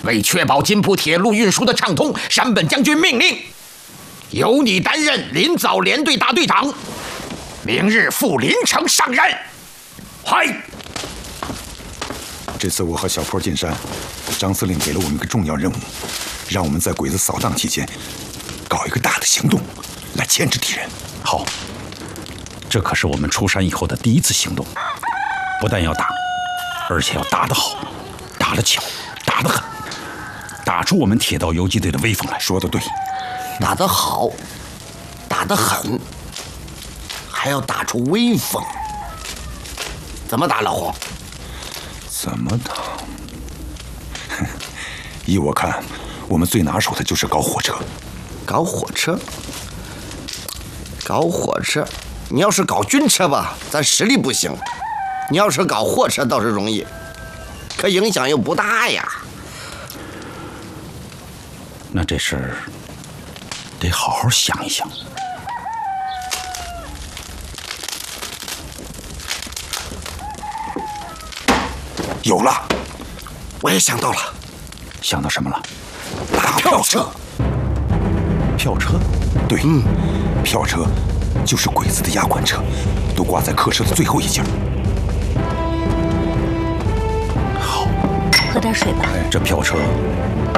为确保津浦铁路运输的畅通，山本将军命令由你担任临早联队大队长，明日赴临城上任。嗨！ 这次我和小坡进山，张司令给了我们一个重要任务，让我们在鬼子扫荡期间搞一个大的行动，来牵制敌人。 好，这可是我们出山以后的第一次行动，不但要打，而且要打得好，打得巧，打得狠，打出我们铁道游击队的威风来。 说得对， 打得好，打得狠，还要打出威风。怎么打，老胡？ 怎么打？依我看，我们最拿手的就是搞火车。 搞火车？搞火车？你要是搞军车吧，咱实力不行；你要是搞货车倒是容易，可影响又不大呀。 那这事儿得好好想一想。 有了， 我也想到了， 想到什么了？ 大票车。 票车？ 对，票车就是鬼子的押管车，都挂在客车的最后一节。 好， 喝点水吧。 这票车